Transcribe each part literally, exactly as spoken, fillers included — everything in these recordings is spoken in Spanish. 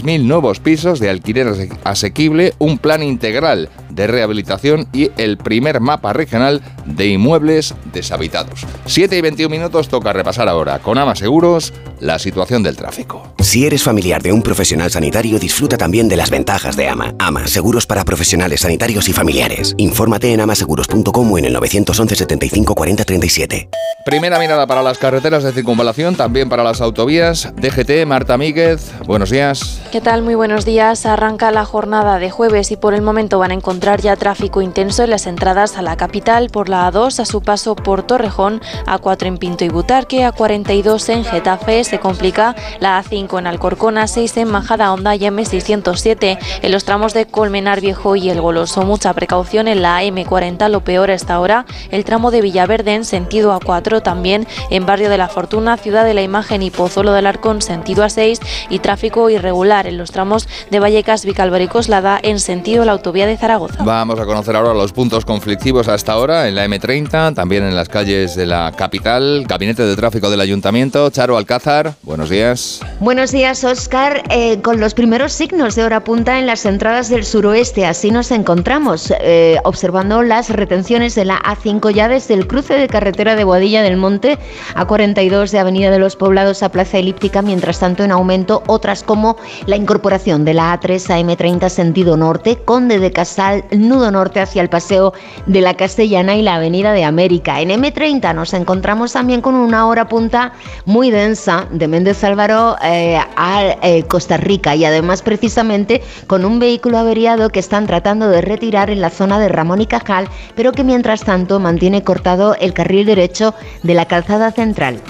mil nuevos pisos de alquiler asequible, un plan integral de rehabilitación y el primer mapa regional de inmuebles deshabitados. siete y veintiún minutos, toca repasar ahora con Ama Seguros la situación del tráfico. Si eres familiar de un profesional sanitario, disfruta también de las ventajas de Ama. Ama, seguros para profesionales sanitarios y familiares. Infórmate en amaseguros punto com o en el nueve once setenta y cinco cuarenta treinta y siete. Primera mirada para las carreteras de circunvalación, también para las autovías. D G T, Marta Míguez, buenos días. ¿Qué tal? Muy buenos días. Arranca la jornada de jueves y por el momento van a encontrar ya tráfico intenso en las entradas a la capital por la A dos, a su paso por Torrejón, A cuatro en Pinto y Butarque, A cuarenta y dos en Getafe, se complica la A cinco en Alcorcón, A seis en Majadahonda y M seiscientos siete en los tramos de Colmenar Viejo y El Goloso. Mucha precaución en la M cuarenta, lo peor a esta hora, el tramo de Villaverde en sentido A cuatro, también en Barrio de la Fortuna, Ciudad de la Imagen y Pozuelo del Arcón sentido A seis y tráfico irregular en los tramos de Vallecas, Vicálvaro y Coslada en sentido la autovía de Zaragoza. Vamos a conocer ahora los puntos conflictivos hasta ahora en la M treinta, también en las calles de la capital. Gabinete de Tráfico del Ayuntamiento, Charo Alcázar, buenos días. Buenos días, Óscar. Eh, con los primeros signos de hora punta en las entradas del suroeste, así nos encontramos, eh, observando las retenciones de la A cinco ya desde el cruce de carretera de Boadilla del Monte, A cuarenta y dos de Avenida de los Poblados a Plaza Elíptica, mientras tanto en aumento otras como la incorporación de la A tres a M treinta sentido norte, Conde de Casal, nudo norte hacia el Paseo de la Castellana y la Avenida de América. En M treinta nos encontramos también con una hora punta muy densa de Méndez Álvaro eh, a eh, Costa Rica y además precisamente con un vehículo averiado que están tratando de retirar en la zona de Ramón y Cajal, pero que mientras tanto mantiene cortado el carril derecho de la calzada central.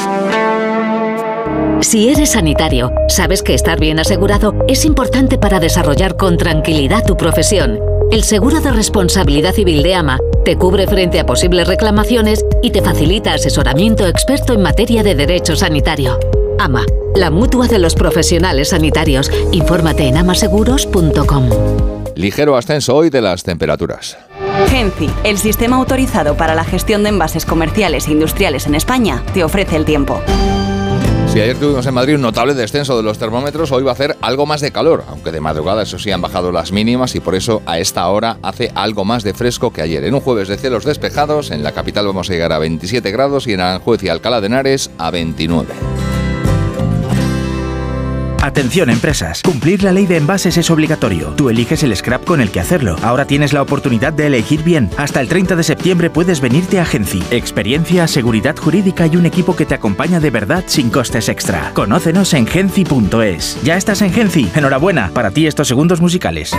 Si eres sanitario, sabes que estar bien asegurado es importante para desarrollar con tranquilidad tu profesión. El seguro de responsabilidad civil de AMA te cubre frente a posibles reclamaciones y te facilita asesoramiento experto en materia de derecho sanitario. AMA, la mutua de los profesionales sanitarios. Infórmate en amaseguros punto com. Ligero ascenso hoy de las temperaturas. Genci, el sistema autorizado para la gestión de envases comerciales e industriales en España, te ofrece el tiempo. Si ayer tuvimos en Madrid un notable descenso de los termómetros, hoy va a hacer algo más de calor, aunque de madrugada eso sí han bajado las mínimas y por eso a esta hora hace algo más de fresco que ayer. En un jueves de cielos despejados, en la capital vamos a llegar a veintisiete grados y en Aranjuez y Alcalá de Henares a veintinueve. Atención empresas, cumplir la ley de envases es obligatorio. Tú eliges el scrap con el que hacerlo. Ahora tienes la oportunidad de elegir bien. Hasta el treinta de septiembre puedes venirte a Genci. Experiencia, seguridad jurídica y un equipo que te acompaña de verdad sin costes extra. Conócenos en genci punto es. ¿Ya estás en Genci? Enhorabuena, para ti estos segundos musicales.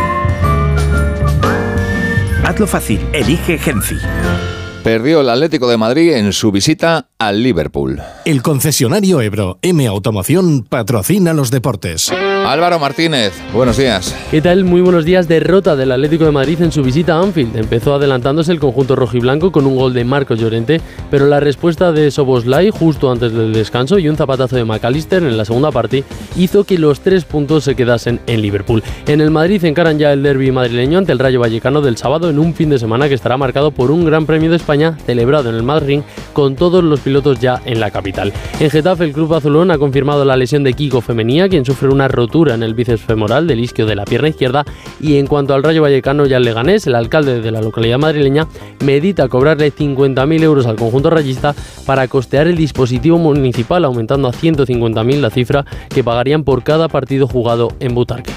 Hazlo fácil, elige Genci. Perdió el Atlético de Madrid en su visita al Liverpool. El concesionario Ebro M Automoción patrocina los deportes. Álvaro Martínez, buenos días. ¿Qué tal? Muy buenos días. Derrota del Atlético de Madrid en su visita a Anfield. Empezó adelantándose el conjunto rojiblanco con un gol de Marcos Llorente, pero la respuesta de Szoboszlai justo antes del descanso y un zapatazo de McAllister en la segunda parte hizo que los tres puntos se quedasen en Liverpool. En el Madrid encaran ya el derbi madrileño ante el Rayo Vallecano del sábado en un fin de semana que estará marcado por un Gran Premio de España celebrado en el Madrid con todos los pilotos ya en la capital. En Getafe el club azulón ha confirmado la lesión de Kiko Femenía, quien sufre una rotura en el bíceps femoral del isquio de la pierna izquierda, y en cuanto al Rayo Vallecano y al Leganés, el alcalde de la localidad madrileña medita cobrarle cincuenta mil euros al conjunto rayista para costear el dispositivo municipal, aumentando a ciento cincuenta mil la cifra que pagarían por cada partido jugado en Butarque.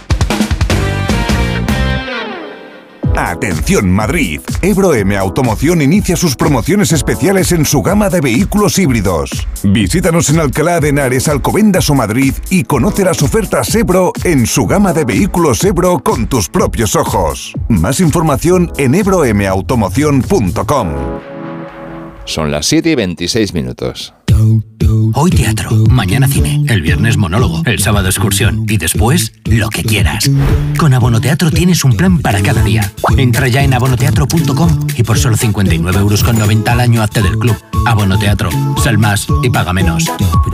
Atención Madrid, Ebro M Automoción inicia sus promociones especiales en su gama de vehículos híbridos. Visítanos en Alcalá de Henares, Alcobendas o Madrid y conoce las ofertas Ebro en su gama de vehículos Ebro con tus propios ojos. Más información en ebro m automoción punto com. Son las siete y veintiséis minutos. Hoy teatro, mañana cine, el viernes monólogo, el sábado excursión y después lo que quieras. Con Abonoteatro tienes un plan para cada día. Entra ya en abonoteatro punto com y por solo cincuenta y nueve euros con noventa al año hazte del club. Abonoteatro, sal más y paga menos.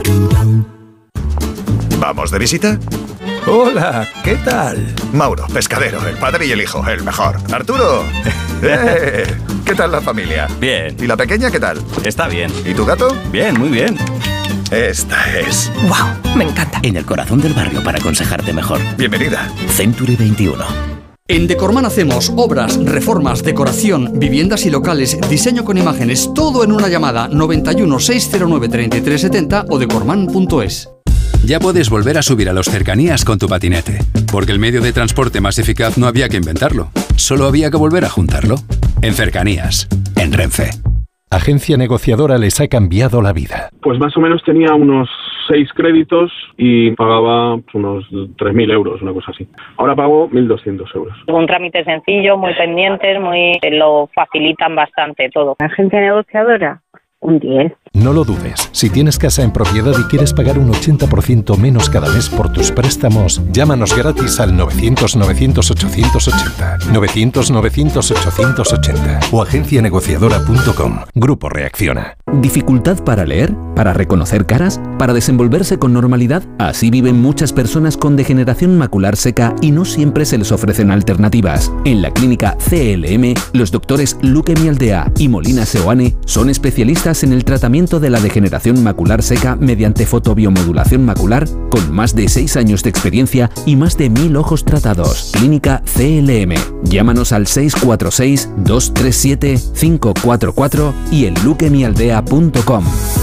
¿Vamos de visita? Hola, ¿qué tal? Mauro, pescadero, el padre y el hijo, el mejor. Arturo, ¡eh! ¿Qué tal la familia? Bien. ¿Y la pequeña qué tal? Está bien. ¿Y tu gato? Bien, muy bien. Esta es. ¡Wow! Me encanta. En el corazón del barrio para aconsejarte mejor. Bienvenida. Century veintiuno. En Decorman hacemos obras, reformas, decoración, viviendas y locales, diseño con imágenes, todo en una llamada noventa y uno, seiscientos nueve, treinta y tres setenta o decorman punto es. Ya puedes volver a subir a los cercanías con tu patinete, porque el medio de transporte más eficaz no había que inventarlo, solo había que volver a juntarlo. En Cercanías, en Renfe. Agencia negociadora les ha cambiado la vida. Pues más o menos tenía unos seis créditos y pagaba unos tres mil euros, una cosa así. Ahora pago mil doscientos euros. Un trámite sencillo, muy pendientes, muy lo facilitan bastante todo. Agencia negociadora, un diez. No lo dudes. Si tienes casa en propiedad y quieres pagar un ochenta por ciento menos cada mes por tus préstamos, llámanos gratis al novecientos, novecientos, ochocientos ochenta. novecientos, novecientos, ochocientos ochenta o agencia negociadora punto com. Grupo Reacciona. ¿Dificultad para leer? ¿Para reconocer caras? ¿Para desenvolverse con normalidad? Así viven muchas personas con degeneración macular seca y no siempre se les ofrecen alternativas. En la clínica C L M, los doctores Luque Mialdea y Molina Seoane son especialistas en el tratamiento de la degeneración macular seca mediante fotobiomodulación macular, con más de seis años de experiencia y más de mil ojos tratados. Clínica C L M. Llámanos al seis cuatro seis, dos tres siete, cinco cuatro cuatro y en luque mialdea punto com.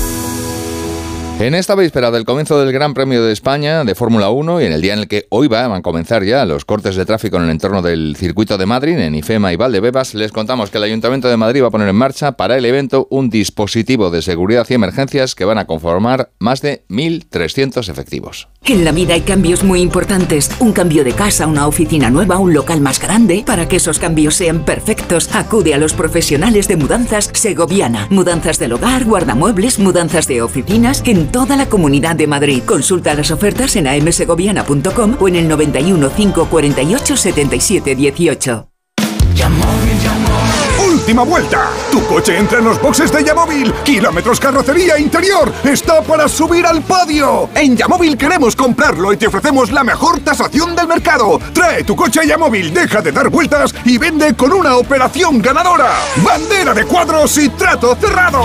En esta víspera del comienzo del Gran Premio de España de Fórmula uno y en el día en el que hoy van a comenzar ya los cortes de tráfico en el entorno del circuito de Madrid, en IFEMA y Valdebebas, les contamos que el Ayuntamiento de Madrid va a poner en marcha para el evento un dispositivo de seguridad y emergencias que van a conformar más de mil trescientos efectivos. En la vida hay cambios muy importantes. Un cambio de casa, una oficina nueva, un local más grande. Para que esos cambios sean perfectos, acude a los profesionales de Mudanzas Segoviana. Mudanzas del hogar, guardamuebles, mudanzas de oficinas en toda la Comunidad de Madrid. Consulta las ofertas en a m segoviana punto com o en el noventa y uno, cinco cuarenta y ocho, setenta y siete dieciocho. ¡Última vuelta! Tu coche entra en los boxes de Yamóvil. Kilómetros carrocería interior. Está para subir al podio. En Yamóvil queremos comprarlo y te ofrecemos la mejor tasación del mercado. Trae tu coche a Yamóvil, deja de dar vueltas y vende con una operación ganadora. Bandera de cuadros y trato cerrado.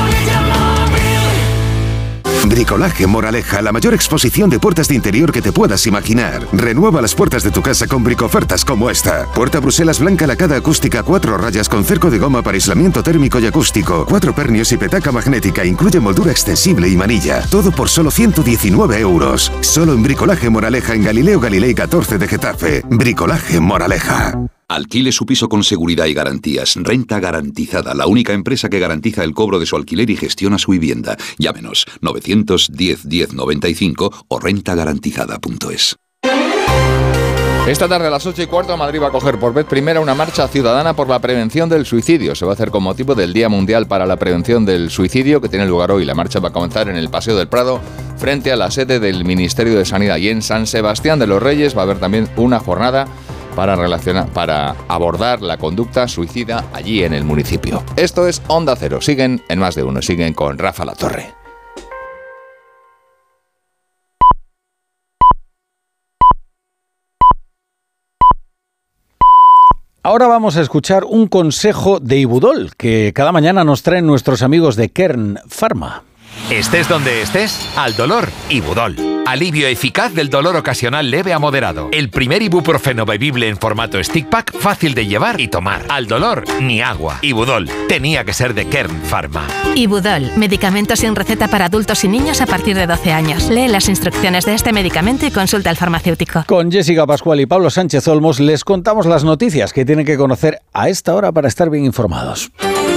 Bricolaje Moraleja, la mayor exposición de puertas de interior que te puedas imaginar. Renueva las puertas de tu casa con bricofertas como esta. Puerta Bruselas blanca lacada acústica, cuatro rayas con cerco de goma para aislamiento térmico y acústico, cuatro pernios y petaca magnética, incluye moldura extensible y manilla. Todo por solo ciento diecinueve euros. Solo en Bricolaje Moraleja en Galileo Galilei catorce de Getafe. Bricolaje Moraleja. Alquile su piso con seguridad y garantías. Renta Garantizada, la única empresa que garantiza el cobro de su alquiler y gestiona su vivienda. Llámenos novecientos diez, diez noventa y cinco o renta garantizada punto es. Esta tarde a las ocho y cuarto Madrid va a coger por vez primera una marcha ciudadana por la prevención del suicidio. Se va a hacer con motivo del Día Mundial para la Prevención del Suicidio que tiene lugar hoy. La marcha va a comenzar en el Paseo del Prado frente a la sede del Ministerio de Sanidad. Y en San Sebastián de los Reyes va a haber también una jornada para relacionar, para abordar la conducta suicida allí en el municipio. Esto es Onda Cero. Siguen en Más de Uno. Siguen con Rafa Latorre. Ahora vamos a escuchar un consejo de Ibudol que cada mañana nos traen nuestros amigos de Kern Pharma. Estés donde estés, al dolor, Ibudol. Alivio eficaz del dolor ocasional leve a moderado. El primer ibuprofeno bebible en formato stick pack, fácil de llevar y tomar. Al dolor, ni agua. Ibudol, tenía que ser de Kern Pharma. Ibudol, medicamento sin receta para adultos y niños a partir de doce años. Lee las instrucciones de este medicamento y consulta al farmacéutico. Con Jessica Pascual y Pablo Sánchez Olmos les contamos las noticias que tienen que conocer a esta hora para estar bien informados.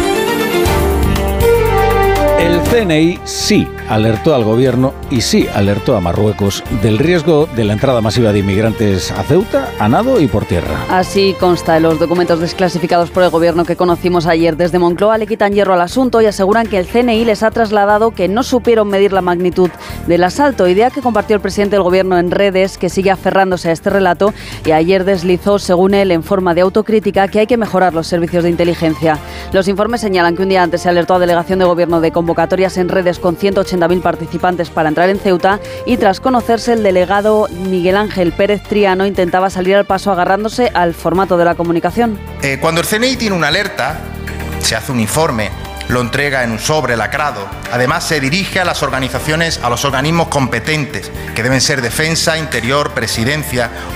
El C N I sí alertó al gobierno y sí alertó a Marruecos del riesgo de la entrada masiva de inmigrantes a Ceuta, a nado y por tierra. Así consta en los documentos desclasificados por el gobierno que conocimos ayer. Desde Moncloa le quitan hierro al asunto y aseguran que el C N I les ha trasladado que no supieron medir la magnitud del asalto, idea que compartió el presidente del gobierno en redes, que sigue aferrándose a este relato y ayer deslizó, según él, en forma de autocrítica, que hay que mejorar los servicios de inteligencia. Los informes señalan que un día antes se alertó a delegación de gobierno de convocatorias en redes con ciento ochenta mil participantes para entrar en Ceuta y tras conocerse el delegado Miguel Ángel Pérez Triano intentaba salir al paso agarrándose al formato de la comunicación. Eh, cuando el C N I tiene una alerta, se hace un informe lo entrega en un sobre lacrado. Además, se dirige a las organizaciones, a los organismos competentes, que deben ser Defensa, Interior, Presidencia